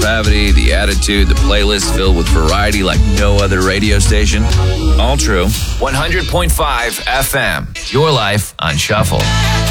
depravity, the attitude, the playlist filled with variety like no other radio station. All true. 100.5 FM. Your life on Shuffle.